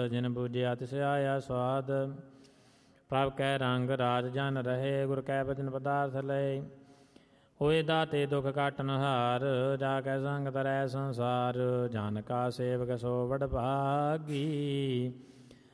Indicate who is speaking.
Speaker 1: ਜਿਨ ਬੂਝਿਆ ਤਿਸ ਆਇਆ ਸਵਾਦ। ਪ੍ਰਭ ਕੈ ਰੰਗ ਰਾਜ ਜਨ ਰਹੇ, ਗੁਰ ਕੈ ਬਚਨ ਪਦਾਰਥ ਲਏ। ਹੋਏ ਦਾਤੇ ਦੁਖ ਕਾਟਨ ਹਾਰ, ਜਾ ਕੈ ਸੰਗ ਤਰੈ ਸੰਸਾਰ। ਜਨ ਕਾ ਸੇਵਕ ਸੋ ਵਡ ਭਾਗੀ,